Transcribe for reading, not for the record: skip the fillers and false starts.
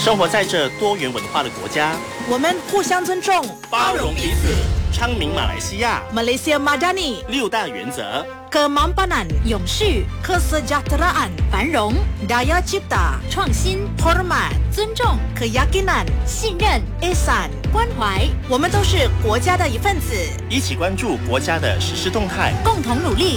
生活在这多元文化的国家， 我们互相尊重， 包容彼此，昌明马来西亚 Malaysia Madani 6大原则。 Kemampanan 永续、 Kesejahteraan 繁荣、 Daya Cipta 创新、 Hormat 尊重、 Keyakinan 信任、 Ihsan 关怀， 我们都是国家的一份子， 一起关注国家的实施动态， 共同努力。